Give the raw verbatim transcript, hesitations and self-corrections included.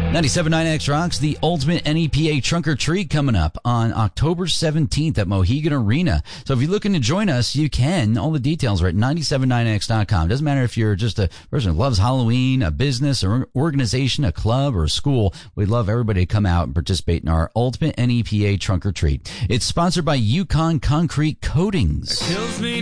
ninety-seven point nine X Rocks, the ultimate N E P A trunk or treat coming up on October seventeenth at Mohegan Arena. So if you're looking to join us, you can. All the details are at nine seven nine X dot com. Doesn't matter if you're just a person who loves Halloween, a business or organization, a club or a school. We'd love everybody to come out and participate in our ultimate N E P A trunk or treat. It's sponsored by Yukon Concrete Coatings.